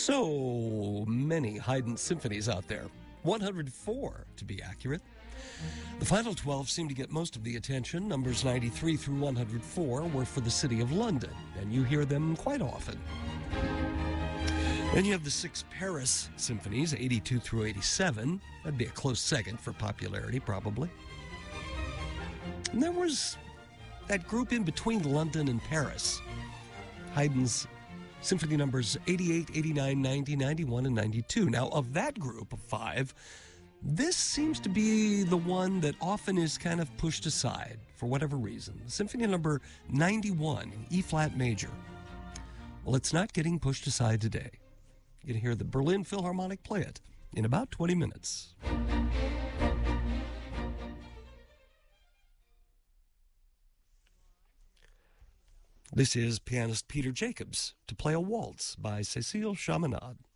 So many Haydn symphonies out there. 104 to be accurate. The final 12 seem to get most of the attention. Numbers 93 through 104 were for the City of London, and you hear them quite often. Then you have the 6 Paris symphonies, 82 through 87. That'd be a close second for popularity, probably. And there was that group in between London and Paris. Haydn's symphony numbers 88, 89, 90, 91, and 92. Now, of that group of 5, this seems to be the one that often is kind of pushed aside for whatever reason. Symphony number 91 in E-flat major. Well, it's not getting pushed aside today. You're going to hear the Berlin Philharmonic play it in about 20 minutes. This is pianist Peter Jacobs to play a waltz by Cécile Chaminade.